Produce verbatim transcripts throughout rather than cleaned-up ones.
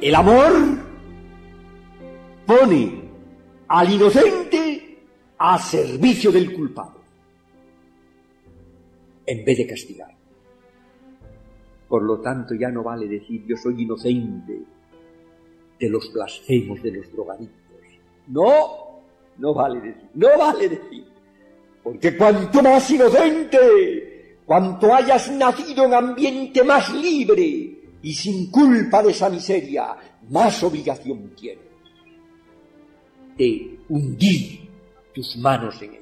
El amor pone al inocente a servicio del culpable, en vez de castigar. Por lo tanto, ya no vale decir yo soy inocente de los blasfemos, de los drogadictos. No, no vale decir, no vale decir. Porque cuanto más inocente, cuanto hayas nacido en ambiente más libre y sin culpa de esa miseria, más obligación tienes de hundir tus manos en ella.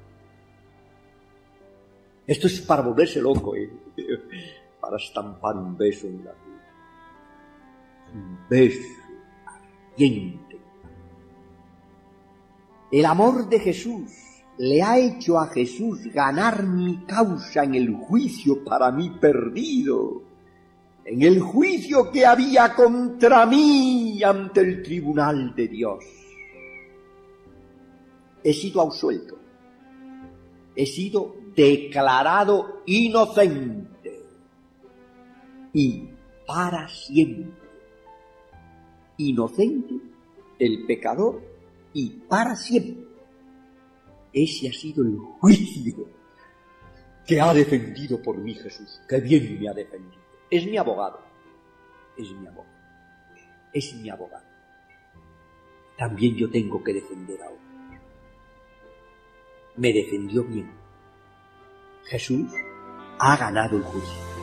Esto es para volverse loco, ¿eh? Para estampar un beso en la cruz. Un beso ardiente. El amor de Jesús le ha hecho a Jesús ganar mi causa en el juicio para mí perdido, en el juicio que había contra mí ante el tribunal de Dios. He sido absuelto, he sido declarado inocente y para siempre. Inocente el pecador y para siempre. Ese ha sido el juicio que ha defendido por mí Jesús. ¡Qué bien me ha defendido! Es mi abogado, es mi abogado, es mi abogado. También yo tengo que defender a otros. Me defendió bien. Jesús ha ganado el juicio.